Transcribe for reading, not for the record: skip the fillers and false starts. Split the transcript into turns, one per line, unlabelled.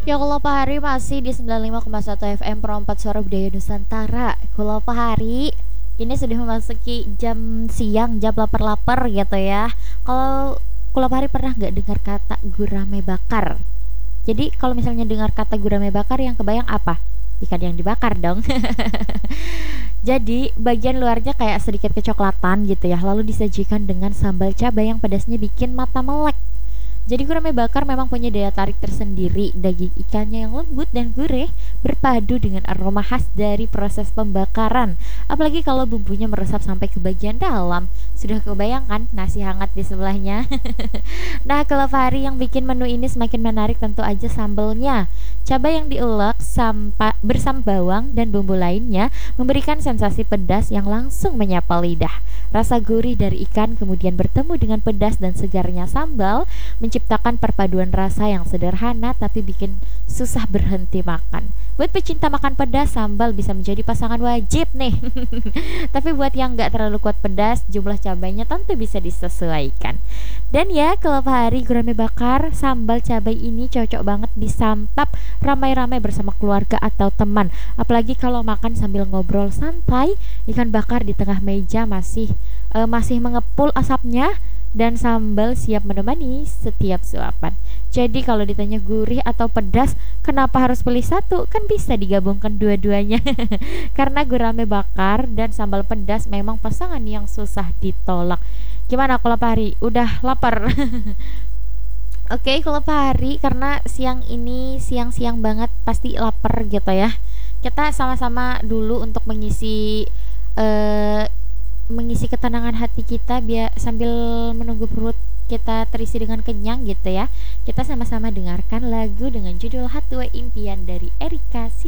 Ya kalau Pak Hari masih di 95,1 FM Pro 4 Suara Budaya Nusantara. Kalau Pak Hari ini sudah memasuki jam siang, jam lapar-lapar gitu ya. Kalau Pak Hari pernah nggak dengar kata gurame bakar? Jadi kalau misalnya dengar kata gurame bakar yang kebayang apa? Ikan yang dibakar dong. Jadi bagian luarnya kayak sedikit kecoklatan gitu ya. Lalu disajikan dengan sambal cabai yang pedasnya bikin mata melek. Jadi gurame bakar memang punya daya tarik tersendiri. Daging ikannya yang lembut dan gurih berpadu dengan aroma khas dari proses pembakaran. Apalagi kalau bumbunya meresap sampai ke bagian dalam. Sudah kebayangkan nasi hangat di sebelahnya. Nah, kalau Fahri yang bikin menu ini semakin menarik tentu aja sambelnya. Cabai yang diulek bersama bawang dan bumbu lainnya memberikan sensasi pedas yang langsung menyapa lidah. Rasa gurih dari ikan kemudian bertemu dengan pedas dan segarnya sambal menciptakan perpaduan rasa yang sederhana tapi bikin susah berhenti makan. Buat pecinta makan pedas, sambal bisa menjadi pasangan wajib nih. Tapi buat yang nggak terlalu kuat pedas, jumlah cabainya tentu bisa disesuaikan. Dan ya, kalau hari gurame bakar, sambal cabai ini cocok banget disantap ramai-ramai bersama keluarga atau teman. Apalagi kalau makan sambil ngobrol santai, ikan bakar di tengah meja masih mengepul asapnya dan sambal siap menemani setiap suapan. Jadi kalau ditanya gurih atau pedas, kenapa harus pilih satu? Kan bisa digabungkan dua-duanya. Karena gurame bakar dan sambal pedas memang pasangan yang susah ditolak. Gimana kalau Pak Hari? Udah lapar? Oke, kalau Pak Hari karena siang ini siang-siang banget pasti lapar gitu ya. Kita sama-sama dulu untuk eh, mengisi ketenangan hati kita biar sambil menunggu perut kita terisi dengan kenyang gitu ya. Kita sama-sama dengarkan lagu dengan judul Hatue Impian dari Erika